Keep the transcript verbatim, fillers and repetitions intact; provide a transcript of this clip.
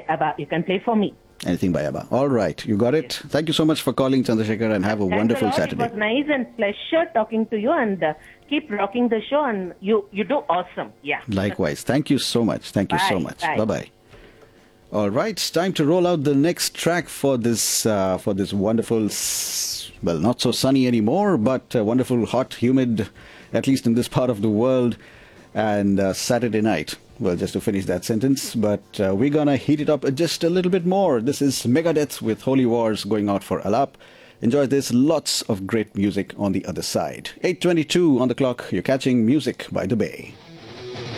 ABBA. You can play for me. Anything by ABBA. All right, you got it. Yes. Thank you so much for calling, Chandrasekhar, and have a Thanks wonderful a lot. Saturday. It was nice and pleasure talking to you, and uh, keep rocking the show, and you, you do awesome. Yeah. Likewise. Thank you so much. Thank you so Bye. much. Bye. Bye-bye. All right, time to roll out the next track for this uh, for this wonderful, s- well, not so sunny anymore, but uh, wonderful, hot, humid, at least in this part of the world, and uh, Saturday night. Well, just to finish that sentence, but uh, we're gonna heat it up just a little bit more. This is Megadeth with Holy Wars going out for Alap. Enjoy this. Lots of great music on the other side. eight twenty-two on the clock. You're catching Music by the Bay.